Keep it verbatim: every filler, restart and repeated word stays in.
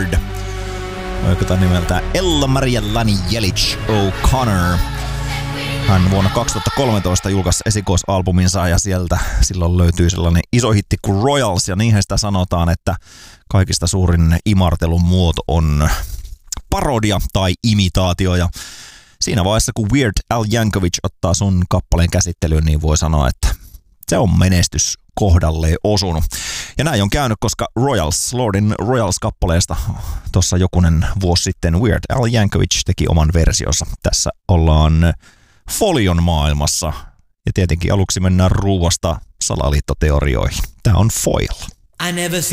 Word. Oikeutan nimeltään Ella Maria Lani Jelic O'Connor. Hän vuonna kaksituhattakolmetoista julkaisi esikoisalbuminsa ja sieltä silloin löytyy sellainen iso hitti kuin Royals. Ja niinhän sitä sanotaan, että kaikista suurin imartelun muoto on parodia tai imitaatio. Ja siinä vaiheessa, kun Weird Al Yankovic ottaa sun kappaleen käsittelyyn, niin voi sanoa, että se on menestys kohdalleen osunut. Ja näin on käynyt, koska Royals, Lordin Royals-kappaleesta tuossa jokunen vuosi sitten Weird Al Yankovic teki oman versionsa. Tässä ollaan Folion maailmassa. Ja tietenkin aluksi mennään ruuasta salaliittoteorioihin. Tää on Foil. I never see